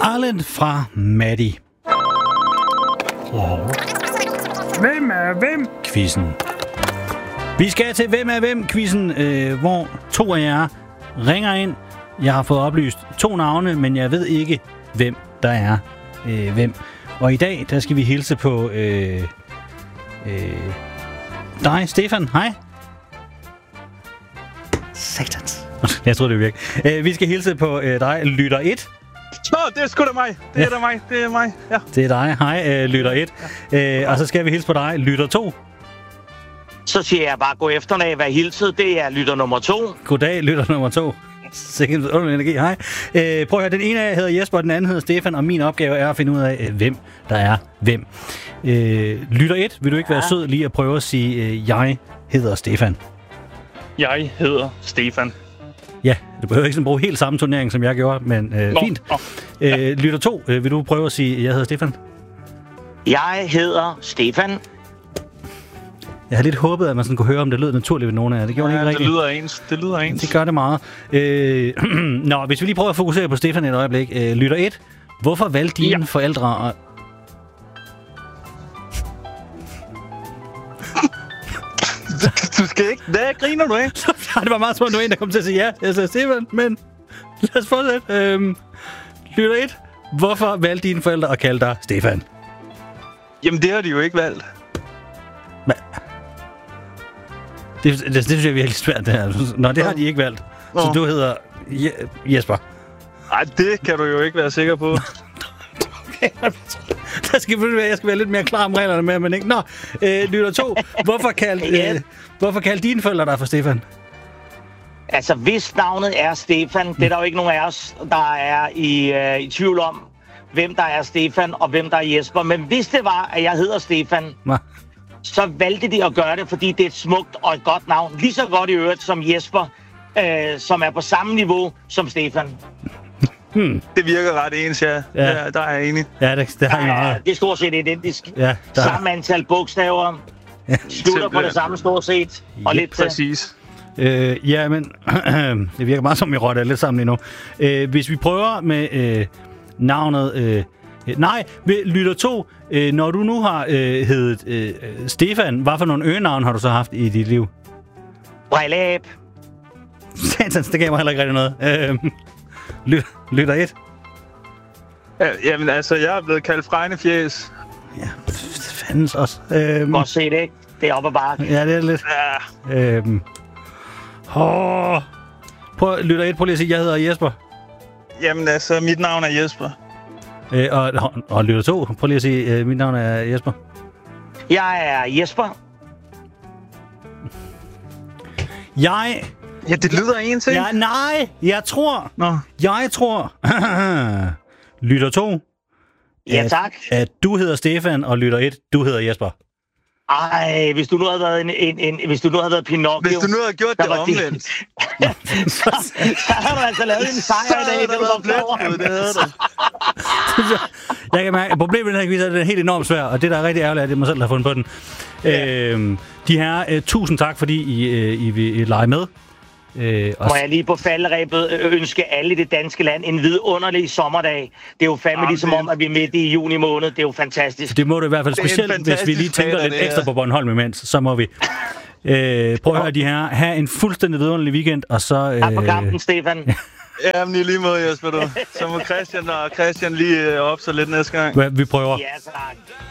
Island fra Maddie. Hvem er hvem? Quizzen. Vi skal til Hvem er hvem-quizzen, hvor 2 af jer ringer ind. Jeg har fået oplyst 2 navne, men jeg ved ikke, hvem der er hvem. Og i dag, der skal vi hilse på dig, Stefan. Hej. Satans. Jeg tror det virker. Vi skal hilse på dig, lytter 1. Nå, det er sgu da mig. Det er mig. Ja. Det er dig. Hej, lytter 1. Ja. Og så skal vi hilse på dig, lytter 2. Så siger jeg bare, gå efter, når jeg vil hilset. Det er lytter nummer 2. Goddag, lytter nummer 2. Sikkert underlig energi. Hej. Prøv at høre, den ene af jer hedder Jesper, og den anden hedder Stefan, og min opgave er at finde ud af, hvem der er hvem. Lytter 1, vil du ikke være sød lige at prøve at sige, jeg hedder Stefan? Jeg hedder Stefan. Ja, du behøver ikke sådan bruge helt samme turnering, som jeg gjorde, men fint. Lytter 2, vil du prøve at sige, jeg hedder Stefan? Jeg hedder Stefan. Jeg har lidt håbet, at man sådan kunne høre, om det lød naturligt ved nogen af jer. Det gjorde det ikke rigtigt. Det lyder ens. Det gør det meget. Nå, hvis vi lige prøver at fokusere på Stefan et øjeblik. Lytter 1, hvorfor valgte dine forældre at... Du skal ikke... Hvad griner du af? Det var meget småt, du en, der kom til at sige ja. Jeg sagde Stefan, men lad os fortsætte. Lytter 1, hvorfor valgte dine forældre at kalde dig Stefan? Jamen, det har de jo ikke valgt. Hvad? Det synes jeg er virkelig svært, det her. Nå, det har de ikke valgt. Så du hedder Jesper. Nej, det kan du jo ikke være sikker på. Okay, jeg skal være lidt mere klar om reglerne med, men ikke. Nå, lytter 2. Hvorfor kaldte dine forældre dig for Stefan? Altså, hvis navnet er Stefan, det er der jo ikke nogen af os, der er i tvivl om, hvem der er Stefan og hvem der er Jesper. Men hvis det var, at jeg hedder Stefan, så valgte de at gøre det, fordi det er et smukt og et godt navn. Lige så godt i øvrigt som Jesper, som er på samme niveau som Stefan. Det virker ret ens, ja. Der er jeg enig. Ja, det har jeg meget. Det er stort set identisk. Ja, samme antal bogstaver. Slutter på det samme stort set. Og lidt præcis. Ja, men det virker meget som, vi rotter lidt sammen lige nu. Hvis vi prøver med navnet... lytter 2. Når du nu har heddet Stefan, hvad for nogle øgenavn har du så haft i dit liv? Brilleab. Satans, det gav mig heller ikke rigtig noget. Lytter 1. Jamen altså, jeg er blevet kaldt Fregnefjæs. Ja, fandens også. Godt set, ikke? Det er op ad bakke. Ja, det er lidt. Ja. Lytter 1, prøv lige at sige, jeg hedder Jesper. Jamen altså, mit navn er Jesper. Og lytter 2, prøv lige at sige, mit navn er Jesper. Jeg er Jesper. Ja, det lyder en ting. Ja, nej, jeg tror. Lytter 2. Ja, tak. At du hedder Stefan, og lytter 1, du hedder Jesper. Ej, hvis du nu havde været hvis du nu havde været Pinocchio... Hvis du nu havde gjort det omvendt. så har du altså lavet en sejr i dag. Det havde du. Jeg kan mærke, problemet med den her quiz er, at den er helt enormt svær, og det der er rigtig ærgerligt, at det er mig selv, der har fundet på den. Ja. De her, tusind tak, fordi I vil lege med. Må jeg lige på falderebet ønske alle i det danske land en vidunderlig sommerdag. Det er jo fandme ligesom om, at vi er midt i juni måned. Det er jo fantastisk. Det må det i hvert fald, specielt hvis vi lige tænker lidt ekstra på Bornholm imens, så må vi. Prøv at høre de her. Ha' en fuldstændig vidunderlig weekend, og så... Tak for kampen, Stefan. Jamen, i lige måde, Jesper, du. Så må Christian lige op så lidt næste gang. Vi prøver. Ja, tak.